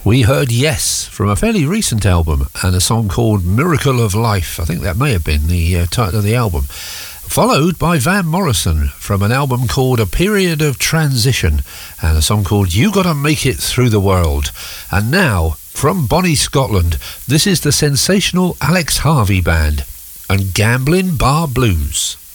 We heard Yes from a fairly recent album and a song called Miracle of Life. I think that may have been the title of the album. Followed by Van Morrison from an album called A Period of Transition and a song called You Gotta Make It Through the World. And now, from Bonnie, Scotland, this is the sensational Alex Harvey Band and Gamblin' Bar Blues.